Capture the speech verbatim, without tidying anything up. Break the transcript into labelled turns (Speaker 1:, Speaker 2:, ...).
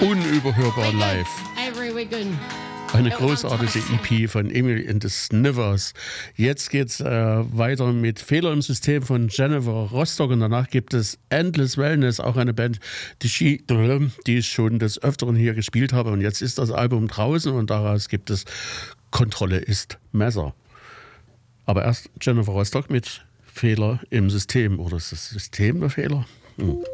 Speaker 1: Unüberhörbar live.
Speaker 2: Every weekend.
Speaker 1: Eine großartige E P von Emily and the Snivers. Jetzt geht's äh, weiter mit Fehler im System von Jennifer Rostock und danach gibt es Endless Wellness, auch eine Band, die, die ich schon des Öfteren hier gespielt habe und jetzt ist das Album draußen und daraus gibt es Kontrolle ist Messer. Aber erst Jennifer Rostock mit Fehler im System. Oder ist das System der Fehler? Hm.